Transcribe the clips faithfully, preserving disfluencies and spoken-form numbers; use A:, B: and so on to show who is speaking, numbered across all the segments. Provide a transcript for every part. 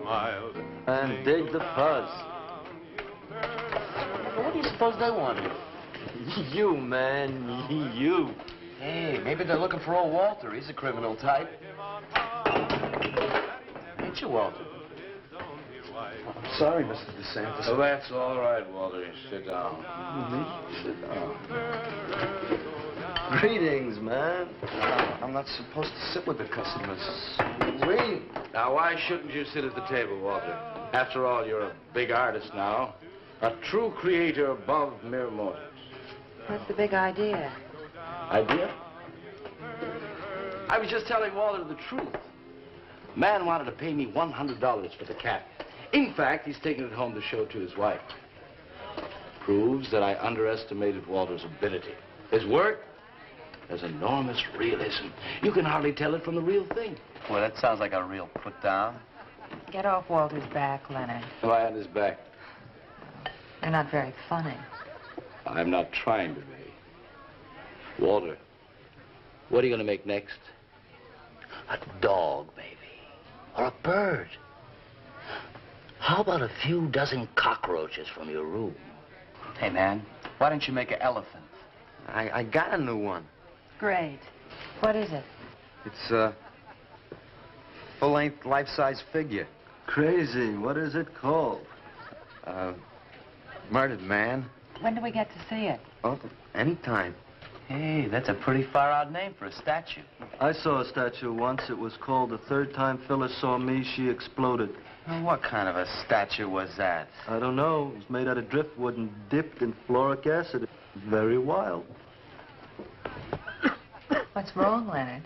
A: smiled.
B: And dig the fuzz.
C: What do you suppose they want here?
B: You, man, you.
C: Hey, maybe they're looking for old Walter. He's a criminal type. Ain't you, Walter?
D: I'm sorry, Mister DeSantis.
E: Oh, that's all right, Walter. Sit down.
D: Mm-hmm.
E: Sit down.
B: Greetings, man.
D: Uh, I'm not supposed to sit with the customers.
B: Wait.
E: Now, why shouldn't you sit at the table, Walter? After all, you're a big artist now. A true creator above mere mortals.
F: What's the big idea?
E: Idea? I was just telling Walter the truth. Man wanted to pay me one hundred dollars for the cat. In fact, he's taking it home to show to his wife. Proves that I underestimated Walter's ability. His work has enormous realism. You can hardly tell it from the real thing.
C: Well, that sounds like a real put down.
F: Get off Walter's back, Leonard.
E: Am I on his back?
F: You're not very funny.
E: I'm not trying to be. Walter, what are you going to make next? A dog, maybe. Or a bird. How about a few dozen cockroaches from your room?
C: Hey, man, why don't you make an elephant?
B: I, I got a new one.
F: Great. What is it?
D: It's a full-length, life-size figure.
B: Crazy. What is it called?
D: Uh, murdered man.
F: When do we get to see it?
D: Oh, anytime.
C: Hey, that's a pretty far-out name for a statue.
B: I saw a statue once. It was called The Third Time Phyllis Saw Me, She Exploded.
C: Well, what kind of a statue was that?
B: I don't know. It was made out of driftwood and dipped in fluoric acid. Very wild.
F: What's wrong, Leonard?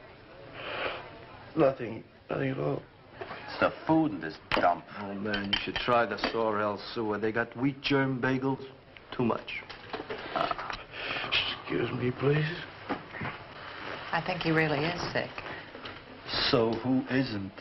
E: Nothing. Nothing at all.
C: It's the food in this dump.
B: Oh, man, you should try the Sorrel sewer. They got wheat germ bagels. Too much.
E: Uh, excuse me, please.
F: I think he really is sick.
B: So who isn't?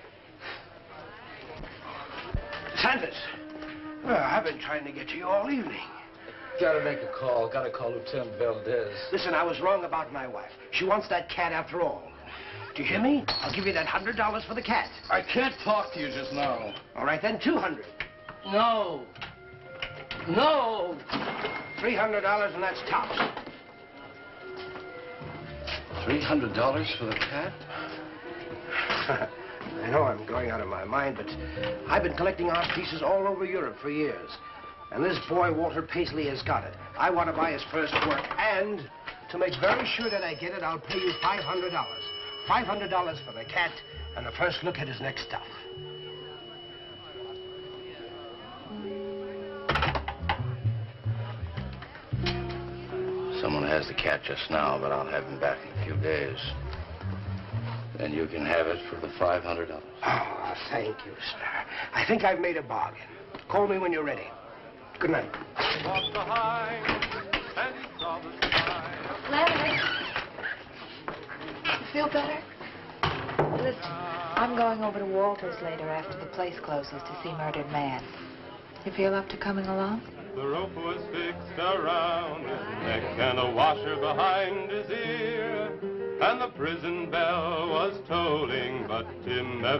G: Sanders. Well, I've been trying to get to you all evening.
E: Gotta make a call. Gotta call Lieutenant Valdez.
G: Listen, I was wrong about my wife. She wants that cat after all. Do you hear me? I'll give you that hundred dollars for the cat.
E: I can't talk to you just now.
G: All right, then, two hundred.
E: No. No.
G: Three hundred dollars, and that's tops.
E: Three hundred dollars for the cat?
G: I know I'm going out of my mind, but I've been collecting art pieces all over Europe for years. And this boy, Walter Paisley, has got it. I want to buy his first work, and to make very sure that I get it, I'll pay you five hundred dollars. five hundred dollars for the cat and the first look at his next stuff.
E: Someone has the cat just now, but I'll have him back in a few days. Then you can have it for the five hundred dollars.
G: Oh, thank you, sir. I think I've made a bargain. Call me when you're ready. Good night.
F: Leonard! You feel better? Listen, I'm going over to Walter's later after the place closes to see Murdered Man. You feel up to coming along?
A: The rope was fixed around his neck and a washer behind his ear, and the prison bell was tolling, but Tim never